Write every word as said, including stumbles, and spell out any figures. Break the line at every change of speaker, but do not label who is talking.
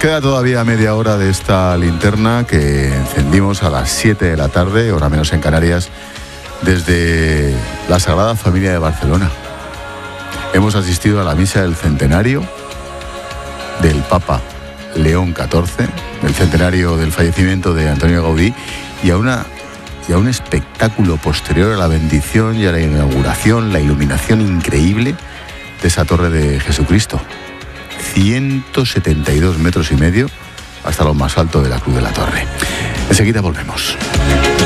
queda todavía media hora de esta linterna que encendimos a las siete de la tarde, hora menos en Canarias, desde la Sagrada Familia de Barcelona. Hemos asistido a la misa del centenario del Papa León catorce, del centenario del fallecimiento de Antonio Gaudí, y a, una, y a un espectáculo posterior a la bendición y a la inauguración, la iluminación increíble de esa torre de Jesucristo. ciento setenta y dos metros y medio hasta lo más alto de la Cruz de la Torre. Enseguida volvemos.